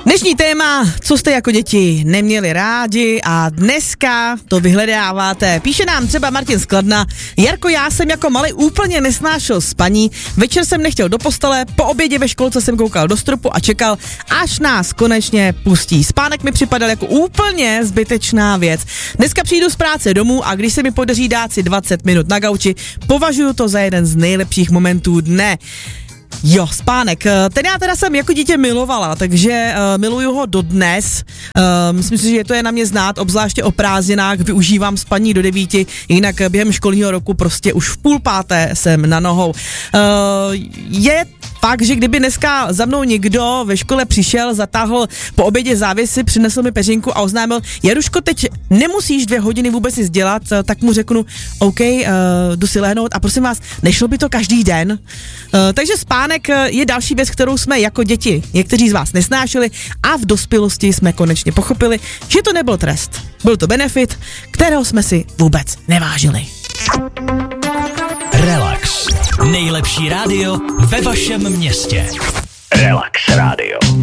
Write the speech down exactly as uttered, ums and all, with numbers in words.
Dnešní téma, co jste jako děti neměli rádi a dneska to vyhledáváte. Píše nám třeba Martin z Kladna. Jarko, já jsem jako malý úplně nesnášel spaní, večer jsem nechtěl do postele, po obědě ve školce jsem koukal do stropu a čekal, až nás konečně pustí. Spánek mi připadal jako úplně zbytečná věc. Dneska přijdu z práce domů a když se mi podaří dát si dvacet minut na gauči, považuji to za jeden z nejlepších momentů dne. Jo, spánek. Ten já teda jsem jako dítě milovala, takže uh, miluju ho dodnes. Uh, myslím si, že to je na mě znát, obzvláště o prázdninách využívám spaní do devíti, jinak během školního roku prostě už v půl páté jsem na nohou. Uh, je fakt, že kdyby dneska za mnou někdo ve škole přišel, zatáhl po obědě závěsy, přinesl mi peřinku a oznámil, Jaruško, teď nemusíš dvě hodiny vůbec nic dělat, tak mu řeknu, OK, uh, jdu si lehnout a prosím vás, nešlo by to každý den. Uh, takže spánek je další věc, kterou jsme jako děti někteří z vás nesnášeli a v dospělosti jsme konečně pochopili, že to nebyl trest. Byl to benefit, kterého jsme si vůbec nevážili. Relax. Nejlepší rádio ve vašem městě. Relax Radio.